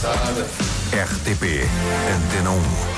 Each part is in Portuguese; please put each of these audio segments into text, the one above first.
RTP Antena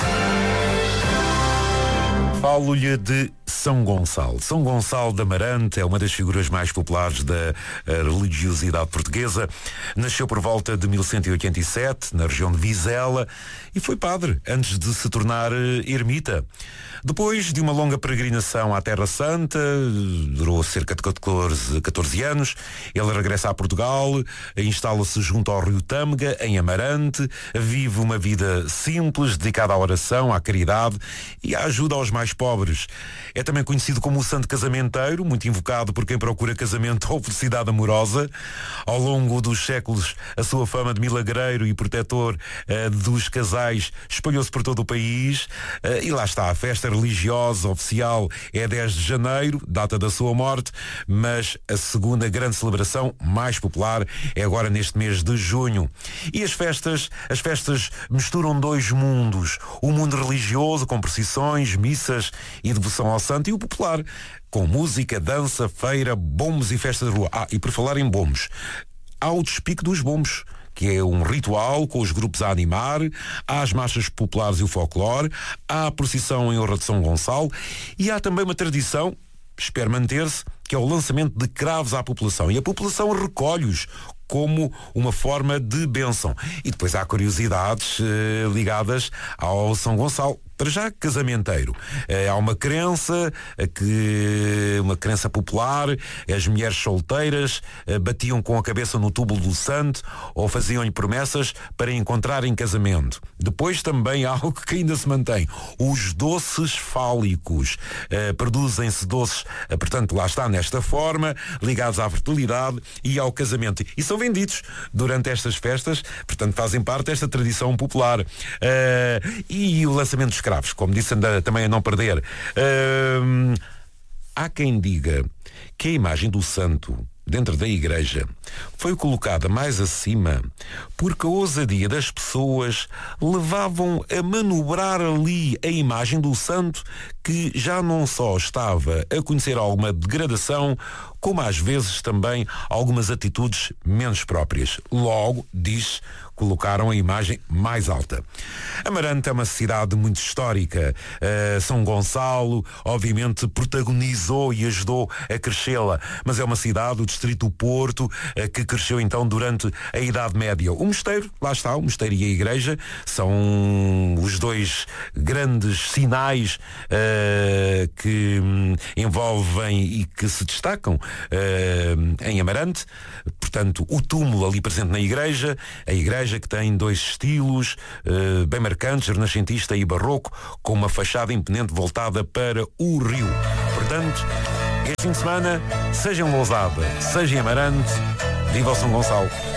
1. Falo-lhe de São Gonçalo. São Gonçalo de Amarante é uma das figuras mais populares da religiosidade portuguesa. Nasceu por volta de 1187, na região de Vizela, e foi padre antes de se tornar ermita. Depois de uma longa peregrinação à Terra Santa, durou cerca de 14 anos, ele regressa a Portugal, instala-se junto ao rio Tâmega, em Amarante, vive uma vida simples, dedicada à oração, à caridade e à ajuda aos mais pobres. É também conhecido como o Santo Casamenteiro, muito invocado por quem procura casamento ou felicidade amorosa. Ao longo dos séculos, a sua fama de milagreiro e protetor dos casais espalhou-se por todo o país. E lá está, a festa religiosa oficial é 10 de janeiro, data da sua morte, mas a segunda grande celebração mais popular é agora neste mês de junho. E as festas misturam dois mundos, o mundo religioso com procissões, missas e devoção ao santo, e o popular com música, dança, feira, bombos e festa de rua. E por falar em bombos, há o despique dos bombos, que é um ritual com os grupos a animar, há as marchas populares e o folclore, há a procissão em honra de São Gonçalo e há também uma tradição, espero manter-se, que é o lançamento de cravos à população. E a população recolhe-os como uma forma de bênção. E depois há curiosidades ligadas ao São Gonçalo. Para já, casamenteiro. Há uma crença popular, as mulheres solteiras batiam com a cabeça no túmulo do santo ou faziam-lhe promessas para encontrar em casamento. Depois também há algo que ainda se mantém, os doces fálicos. Produzem-se doces, portanto, lá está, nesta forma, ligados à fertilidade e ao casamento. E são vendidos durante estas festas, portanto, fazem parte desta tradição popular. E o lançamento dos cravos, como disse, anda também a não perder. Há quem diga que a imagem do santo dentro da igreja foi colocada mais acima porque a ousadia das pessoas levavam a manobrar ali a imagem do santo, que já não só estava a conhecer alguma degradação, como às vezes também algumas atitudes menos próprias. Logo, diz, colocaram a imagem mais alta. Amarante é uma cidade muito histórica. São Gonçalo, obviamente, protagonizou e ajudou a crescê-la, mas é uma cidade, o distrito do Porto, que cresceu então durante a Idade Média. O mosteiro, lá está, o mosteiro e a igreja, são os dois grandes sinais que envolvem e que se destacam em Amarante. Portanto, o túmulo ali presente na igreja, a igreja que tem dois estilos bem marcantes, renascentista e barroco, com uma fachada imponente voltada para o rio. Portanto, este fim de semana, seja em Lousada, seja em Amarante, viva o São Gonçalo.